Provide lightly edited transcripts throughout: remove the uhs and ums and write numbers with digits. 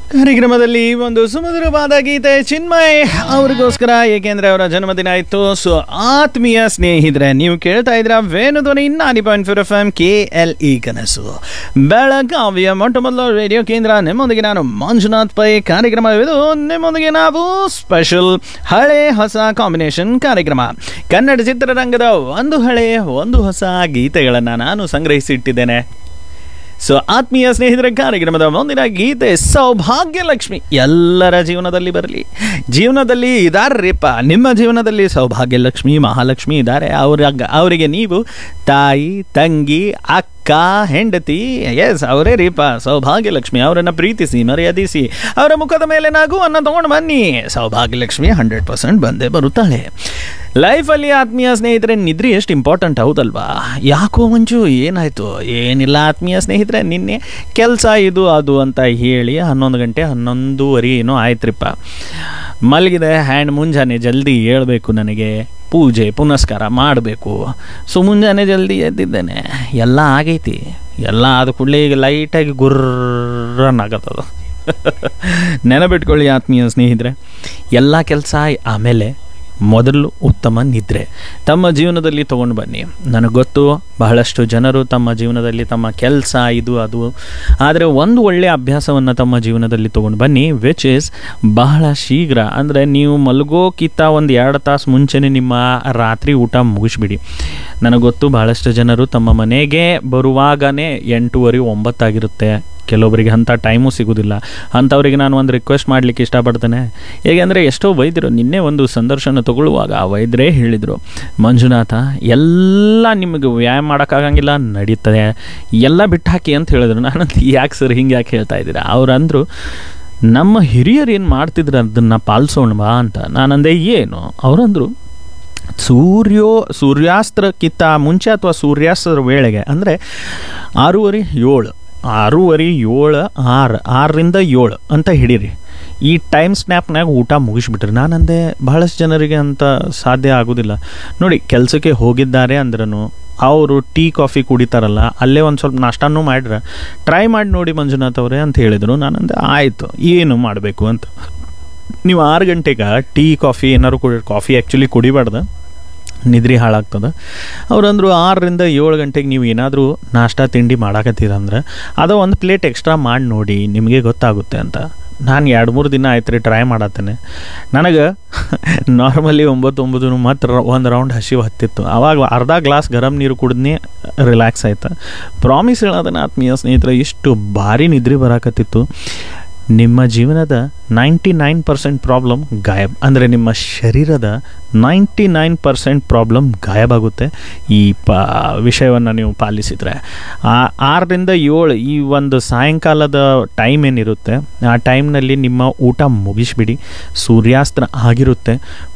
ಕಾರ್ಯಕ್ರಮದಲ್ಲಿ ಒಂದು ಸುಮಧುರವಾದ ಗೀತೆ ಚಿನ್ಮಯ್ ಅವ್ರಿಗೋಸ್ಕರ, ಏಕೆಂದ್ರೆ ಅವರ ಜನ್ಮದಿನ ಇತ್ತು. ಸೊ ಆತ್ಮೀಯ ಸ್ನೇಹಿತರೆ, ನೀವು ಕೇಳ್ತಾ ಇದ್ರ ವೇಣುಧ್ವನಿ 90.4 FM KLE ಕನಸು ಬೆಳಗಾವಿಯ ಮೊಟ್ಟ ಮೊದಲ ರೇಡಿಯೋ ಕೇಂದ್ರ. ನಿಮ್ಮೊಂದಿಗೆ ನಾನು ಮಂಜುನಾಥ್ ಪೈ. ಕಾರ್ಯಕ್ರಮವಿದು ನಿಮ್ಮೊಂದಿಗೆ ನಾವು ಸ್ಪೆಷಲ್ ಹಳೆ ಹೊಸ ಕಾಂಬಿನೇಷನ್ ಕಾರ್ಯಕ್ರಮ. ಕನ್ನಡ ಚಿತ್ರರಂಗದ ಒಂದು ಹಳೆ ಒಂದು ಹೊಸ ಗೀತೆಗಳನ್ನು ನಾನು ಸಂಗ್ರಹಿಸಿಟ್ಟಿದ್ದೇನೆ. ಸೊ ಆತ್ಮೀಯ ಸ್ನೇಹಿತರ, ಕಾರ್ಯಕ್ರಮದ ಮುಂದಿನ ಗೀತೆ ಸೌಭಾಗ್ಯ ಲಕ್ಷ್ಮಿ ಎಲ್ಲರ ಜೀವನದಲ್ಲಿ ಬರಲಿ. ಜೀವನದಲ್ಲಿ ಇದಾರ್ರಿಪ್ಪ, ನಿಮ್ಮ ಜೀವನದಲ್ಲಿ ಸೌಭಾಗ್ಯ ಲಕ್ಷ್ಮಿ ಮಹಾಲಕ್ಷ್ಮಿ ಇದ್ದಾರೆ. ಅವರಿಗೆ ನೀವು ತಾಯಿ, ತಂಗಿ, ಅಕ್ಕ, ಹೆಂಡತಿ, ಎಸ್ ಅವರೇ ರೀಪ ಸೌಭಾಗ್ಯ ಲಕ್ಷ್ಮಿ. ಅವರನ್ನು ಪ್ರೀತಿಸಿ, ಮರ್ಯಾದಿಸಿ, ಅವರ ಮುಖದ ಮೇಲೆ ನಗುವನ್ನು ತಗೊಂಡು ಬನ್ನಿ. ಸೌಭಾಗ್ಯ ಲಕ್ಷ್ಮಿ 100% ಬಂದೇ ಬರುತ್ತಾಳೆ ಲೈಫಲ್ಲಿ. ಆತ್ಮೀಯ ಸ್ನೇಹಿತರೆ, ನಿದ್ರೆ ಎಷ್ಟು ಇಂಪಾರ್ಟೆಂಟ್ ಹೌದಲ್ವಾ? ಯಾಕೋ ಮಂಜು ಏನಾಯಿತು? ಏನಿಲ್ಲ ಆತ್ಮೀಯ ಸ್ನೇಹಿತರೆ, ನಿನ್ನೆ ಕೆಲಸ ಇದು ಅದು ಅಂತ ಹೇಳಿ 11 ಗಂಟೆ 11:30 ಏನೋ ಆಯ್ತ್ರಿಪ್ಪ. ಮಲಗಿದೆ. ಮುಂಜಾನೆ ಜಲ್ದಿ ಏಳಬೇಕು, ನನಗೆ ಪೂಜೆ ಪುನಸ್ಕಾರ ಮಾಡಬೇಕು. ಸೊ ಮುಂಜಾನೆ ಜಲ್ದಿ ಎದ್ದಿದ್ದೇನೆ, ಎಲ್ಲ ಆಗೈತಿ. ಎಲ್ಲ ಆದ ಕೂಡಲೇ ಈಗ ಲೈಟಾಗಿ ಗುರ್ರನ್ನಾಗತ್ತದು. ನೆನಪಿಟ್ಕೊಳ್ಳಿ ಆತ್ಮೀಯ ಸ್ನೇಹಿತರೆ, ಎಲ್ಲ ಕೆಲಸ ಆಮೇಲೆ ಮೊದಲು ಉತ್ತಮ ನಿದ್ರೆ ತಮ್ಮ ಜೀವನದಲ್ಲಿ ತೊಗೊಂಡು ಬನ್ನಿ. ನನಗೆ ಗೊತ್ತು, ಬಹಳಷ್ಟು ಜನರು ತಮ್ಮ ಜೀವನದಲ್ಲಿ ತಮ್ಮ ಕೆಲಸ ಇದು ಅದು, ಆದರೆ ಒಂದು ಒಳ್ಳೆಯ ಅಭ್ಯಾಸವನ್ನು ತಮ್ಮ ಜೀವನದಲ್ಲಿ ತೊಗೊಂಡು ಬನ್ನಿ, ವಿಚ್ ಈಸ್ ಬಹಳ ಶೀಘ್ರ. ಅಂದರೆ ನೀವು ಮಲಗೋಕ್ಕಿಂತ ಒಂದು 2 ತಾಸು ಮುಂಚೆನೇ ನಿಮ್ಮ ರಾತ್ರಿ ಊಟ ಮುಗಿಸ್ಬಿಡಿ. ನನಗೆ ಗೊತ್ತು, ಬಹಳಷ್ಟು ಜನರು ತಮ್ಮ ಮನೆಗೆ ಬರುವಾಗನೇ 8:30 9 ಆಗಿರುತ್ತೆ. ಕೆಲವೊಬ್ಬರಿಗೆ ಅಂಥ ಟೈಮು ಸಿಗೋದಿಲ್ಲ. ಅಂಥವ್ರಿಗೆ ನಾನು ಒಂದು ರಿಕ್ವೆಸ್ಟ್ ಮಾಡಲಿಕ್ಕೆ ಇಷ್ಟಪಡ್ತೇನೆ. ಹೇಗೆಂದರೆ, ಎಷ್ಟೋ ವೈದ್ಯರು, ನಿನ್ನೆ ಒಂದು ಸಂದರ್ಶನ ತಗೊಳ್ಳುವಾಗ ಆ ವೈದ್ಯರೇ ಹೇಳಿದರು, ಮಂಜುನಾಥ ಎಲ್ಲ ನಿಮಗೆ ವ್ಯಾಯಾಮ ಮಾಡೋಕ್ಕಾಗಂಗಿಲ್ಲ, ನಡೀತದೆ, ಎಲ್ಲ ಬಿಟ್ಟು ಹಾಕಿ ಅಂತ ಹೇಳಿದ್ರು. ನಾನಂತ ಯಾಕೆ ಸರ್ ಹಿಂಗೆ ಯಾಕೆ ಹೇಳ್ತಾ ಇದ್ದೀರಾ? ಅವ್ರು ಅಂದರು, ನಮ್ಮ ಹಿರಿಯರು ಏನು ಮಾಡ್ತಿದ್ರು ಅದನ್ನು ಪಾಲಿಸೋಣ ಬಾ ಅಂತ. ನಾನಂದೆ ಏನು? ಅವರಂದರು, ಸೂರ್ಯಾಸ್ತ್ರಕ್ಕಿಂತ ಮುಂಚೆ ಅಥವಾ ಸೂರ್ಯಾಸ್ತ್ರದ ವೇಳೆಗೆ, ಅಂದರೆ 6:30 7 6:30 7 6ರಿಂದ 7 ಅಂತ ಹಿಡೀರಿ. ಈ ಟೈಮ್ ಸ್ನ್ಯಾಪ್ನಾಗ ಊಟ ಮುಗಿಸ್ಬಿಟ್ರಿ. ನಾನಂದೆ, ಬಹಳಷ್ಟು ಜನರಿಗೆ ಅಂತ ಸಾಧ್ಯ ಆಗೋದಿಲ್ಲ. ನೋಡಿ, ಕೆಲಸಕ್ಕೆ ಹೋಗಿದ್ದಾರೆ ಅಂದ್ರೂ ಅವರು ಟೀ ಕಾಫಿ ಕುಡಿತಾರಲ್ಲ, ಅಲ್ಲೇ ಒಂದು ಸ್ವಲ್ಪ ನಾಷ್ಟಾನೂ ಮಾಡ್ರೆ ಟ್ರೈ ಮಾಡಿ ನೋಡಿ ಮಂಜುನಾಥ್ ಅವರೇ ಅಂತ ಹೇಳಿದರು. ನಾನಂದೆ, ಆಯಿತು, ಏನು ಮಾಡಬೇಕು ಅಂತ. ನೀವು 6 ಗಂಟೆಗೆ ಟೀ ಕಾಫಿ ಏನಾದ್ರು ಕಾಫಿ ಆ್ಯಕ್ಚುಲಿ ಕುಡಿಬಾರ್ದು, ನಿದ್ರೆ ಹಾಳಾಗ್ತದೆ. ಅವರಂದರು 6ರಿಂದ 7 ಗಂಟೆಗೆ ನೀವು ಏನಾದರೂ ನಾಷ್ಟ ತಿಂಡಿ ಮಾಡಾಕತ್ತೀರಂದ್ರೆ ಅದು ಒಂದು ಪ್ಲೇಟ್ ಎಕ್ಸ್ಟ್ರಾ ಮಾಡಿ ನೋಡಿ, ನಿಮಗೆ ಗೊತ್ತಾಗುತ್ತೆ ಅಂತ. ನಾನು 2-3 ದಿನ ಆಯ್ತು ರೀ ಟ್ರೈ ಮಾಡತ್ತೇನೆ. ನನಗೆ ನಾರ್ಮಲಿ 9 ಮತ್ತು ಒಂದು ರೌಂಡ್ ಹಸಿವು ಹತ್ತಿತ್ತು. ಆವಾಗ ಅರ್ಧ ಗ್ಲಾಸ್ ಗರಂ ನೀರು ಕುಡಿದ್ನೇ ರಿಲ್ಯಾಕ್ಸ್ ಆಯ್ತು. ಪ್ರಾಮಿಸ್ ಹೇಳೋದನ್ನ ಆತ್ಮೀಯ ಸ್ನೇಹಿತರೆ, ಇಷ್ಟು ಭಾರಿ ನಿದ್ರೆ ಬರಾಕತ್ತಿತ್ತು. ನಿಮ್ಮ ಜೀವನದ 99% ಪ್ರಾಬ್ಲಮ್ ಗಾಯಬ್, ಅಂದರೆ ನಿಮ್ಮ ಶರೀರದ 99% ಪ್ರಾಬ್ಲಮ್ ಗಾಯಬಾಗುತ್ತೆ ಈ ವಿಷಯವನ್ನು ನೀವು ಪಾಲಿಸಿದರೆ. 6ರಿಂದ 7 ಈ ಒಂದು ಸಾಯಂಕಾಲದ ಟೈಮ್ ಏನಿರುತ್ತೆ, ಆ ಟೈಮ್ನಲ್ಲಿ ನಿಮ್ಮ ಊಟ ಮುಗಿಸ್ಬಿಡಿ. ಸೂರ್ಯಾಸ್ತ್ರ ಆಗಿರುತ್ತೆ.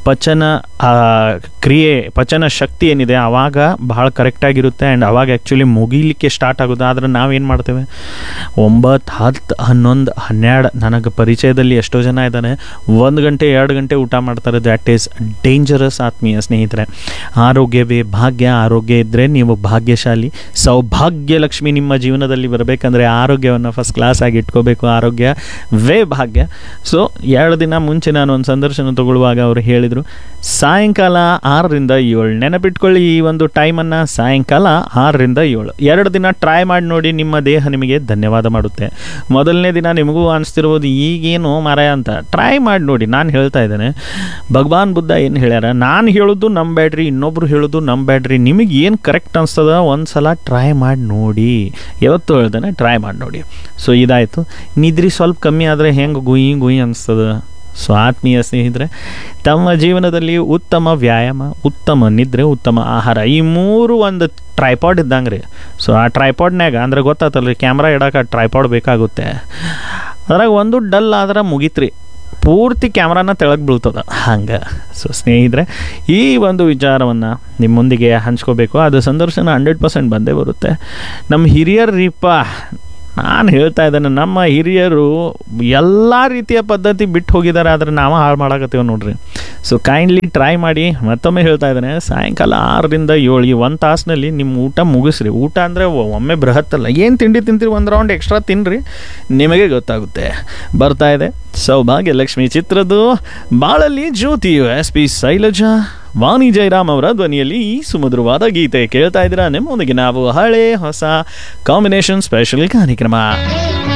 ಪಚನ ಶಕ್ತಿ ಏನಿದೆ ಆವಾಗ ಬಹಳ ಕರೆಕ್ಟಾಗಿರುತ್ತೆ. ಆ್ಯಂಡ್ ಆವಾಗ ಆ್ಯಕ್ಚುಲಿ ಮುಗಿಲಿಕ್ಕೆ ಸ್ಟಾರ್ಟ್ ಆಗೋದು. ಆದರೆ ನಾವೇನು ಮಾಡ್ತೇವೆ, 9 10 11 12, ನನಗೆ ಪರಿಚಯದಲ್ಲಿ ಎಷ್ಟೋ ಜನ ಇದ್ದಾನೆ 1 ಗಂಟೆ 2 ಗಂಟೆ ಊಟ ಮಾಡ್ತಾರೆ. ದ್ಯಾಟ್ ಈಸ್ ಡೇಂಜರಸ್ ಆತ್ಮೀಯ ಸ್ನೇಹಿತರೆ. ಆರೋಗ್ಯವೇ ಭಾಗ್ಯ. ಆರೋಗ್ಯ ಇದ್ದರೆ ನೀವು ಭಾಗ್ಯಶಾಲಿ. ಸೌಭಾಗ್ಯ ಲಕ್ಷ್ಮಿ ನಿಮ್ಮ ಜೀವನದಲ್ಲಿ ಬರಬೇಕಂದ್ರೆ ಆರೋಗ್ಯವನ್ನು ಫಸ್ಟ್ ಕ್ಲಾಸ್ ಆಗಿ ಇಟ್ಕೋಬೇಕು. ಆರೋಗ್ಯವೇ ಭಾಗ್ಯ. ಸೊ 2 ದಿನ ಮುಂಚೆ ನಾನು ಒಂದು ಸಂದರ್ಶನ ತಗೊಳ್ಳುವಾಗ ಅವರು ಹೇಳಿದರು, ಸಾಯಂಕಾಲ 6ರಿಂದ 7. ನೆನಪಿಟ್ಕೊಳ್ಳಿ ಈ ಒಂದು ಟೈಮನ್ನು, ಸಾಯಂಕಾಲ 6ರಿಂದ 7 2 ದಿನ ಟ್ರೈ ಮಾಡಿ ನೋಡಿ. ನಿಮ್ಮ ದೇಹ ನಿಮಗೆ ಧನ್ಯವಾದ ಮಾಡುತ್ತೆ. ಮೊದಲನೇ ದಿನ ನಿಮಗೂ ಅನಿಸ್ತಿರ್ಬೋದು, ಈಗೇನು ಮಾರಾಯ ಅಂತ. ಟ್ರೈ ಮಾಡಿ ನೋಡಿ. ನಾನು ಹೇಳ್ತಾ ಇದ್ದೇನೆ, ಭಗವಾನ್ ಬುದ್ಧ ಏನು ಹೇಳ್ಯಾರ, ನಾನು ಹೇಳೋದು ನಂಬೇಡ್ರಿ, ಇನ್ನೊಬ್ರು ಹೇಳೋದು ನಂಬೇಡ್ರಿ. ನಿಮಗೆ ಏನು ಕರೆಕ್ಟ್ ಅನಿಸ್ತದ ಒಂದು ಸಲ ಟ್ರೈ ಮಾಡಿ ನೋಡಿ. ಯಾವತ್ತು ಹೇಳ್ದೇನೆ, ಟ್ರೈ ಮಾಡಿ ನೋಡಿ. ಸೊ ಇದಾಯಿತು. ನಿದ್ರಿ ಸ್ವಲ್ಪ ಕಮ್ಮಿ ಆದರೆ ಹೆಂಗೆ ಗುಯಿ ಅನಿಸ್ತದ. ಸೊ ಆತ್ಮೀಯ ಸ್ನೇಹಿತರೆ, ತಮ್ಮ ಜೀವನದಲ್ಲಿ ಉತ್ತಮ ವ್ಯಾಯಾಮ, ಉತ್ತಮ ನಿದ್ರೆ, ಉತ್ತಮ ಆಹಾರ, ಈ 3 ಒಂದು ಟ್ರೈಪಾಡ್ ಇದ್ದಂಗೆ ರೀ. ಸೊ ಆ ಟ್ರೈಪಾಡ್ನ್ಯಾಗ ಅಂದ್ರೆ ಗೊತ್ತಾತಲ್ಲ ರೀ, ಕ್ಯಾಮ್ರಾ ಇಡೋಕೆ ಟ್ರೈಪಾಡ್ ಬೇಕಾಗುತ್ತೆ. ಅದ್ರಾಗ ಒಂದು ಡಲ್ ಆದ್ರೆ ಮುಗೀತ್ರಿ, ಪೂರ್ತಿ ಕ್ಯಾಮ್ರಾನ ತೆಳಗೆ ಬೀಳ್ತದೆ ಹಂಗೆ. ಸೊ ಸ್ನೇಹಿತರೆ, ಈ ಒಂದು ವಿಚಾರವನ್ನು ನಿಮ್ಮೊಂದಿಗೆ ಹಂಚ್ಕೋಬೇಕು. ಅದು ಸಂದರ್ಶನ 100% ಬಂದೇ ಬರುತ್ತೆ. ನಮ್ಮ ಹಿರಿಯರು ರೀಪ, ನಾನು ಹೇಳ್ತಾ ಇದ್ದೇನೆ, ನಮ್ಮ ಹಿರಿಯರು ಎಲ್ಲ ರೀತಿಯ ಪದ್ಧತಿ ಬಿಟ್ಟು ಹೋಗಿದ್ದಾರೆ, ಆದರೆ ನಾವು ಹಾಳು ಮಾಡಾಕತ್ತೀವಿ ನೋಡ್ರಿ. ಸೊ ಕೈಂಡ್ಲಿ ಟ್ರೈ ಮಾಡಿ. ಮತ್ತೊಮ್ಮೆ ಹೇಳ್ತಾ ಇದ್ದೇನೆ, ಸಾಯಂಕಾಲ 6ರಿಂದ 7 ಈ 1 ತಾಸಿನಲ್ಲಿ ನಿಮ್ಮ ಊಟ ಮುಗಿಸ್ರಿ. ಊಟ ಅಂದರೆ ಒಮ್ಮೆ ಬೃಹತ್ತಲ್ಲ, ಏನು ತಿಂಡಿ ತಿಂತೀರಿ ಒಂದು ರೌಂಡ್ ಎಕ್ಸ್ಟ್ರಾ ತಿನ್ನಿರಿ, ನಿಮಗೆ ಗೊತ್ತಾಗುತ್ತೆ. ಬರ್ತಾ ಇದೆ ಸೌಭಾಗ್ಯ ಲಕ್ಷ್ಮಿ ಚಿತ್ರದ್ದು ಬಾಳಲ್ಲಿ ಜ್ಯೋತಿಯು SP ಶೈಲಜಾ ವಾಣಿ ಜಯರಾಮ್ ಅವರ ಧ್ವನಿಯಲ್ಲಿ ಈ ಸುಮಧುರವಾದ ಗೀತೆ ಕೇಳ್ತಾ ಇದ್ದೀರಾ. ನಿಮ್ಮೊಂದಿಗೆ ನಾವು ಹಳೆ ಹೊಸ ಕಾಂಬಿನೇಷನ್ ಸ್ಪೆಷಲ್ ಕಾರ್ಯಕ್ರಮ.